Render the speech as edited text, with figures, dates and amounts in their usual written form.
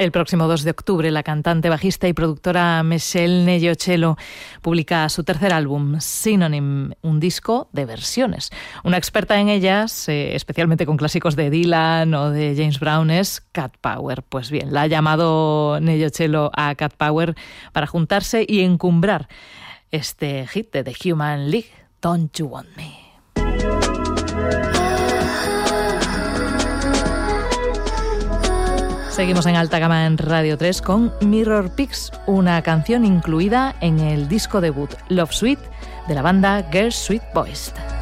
El próximo 2 de octubre, la cantante, bajista y productora Meshel Ndegeocello publica su tercer álbum, Synonym, un disco de versiones. Una experta en ellas, especialmente con clásicos de Dylan o de James Brown, es Cat Power. Pues bien, la ha llamado Ndegeocello a Cat Power para juntarse y encumbrar este hit de The Human League, Don't You Want Me. Seguimos en alta gama en Radio 3 con Mirror Pigs, una canción incluida en el disco debut Love Suite de la banda Girls Sweet Boys.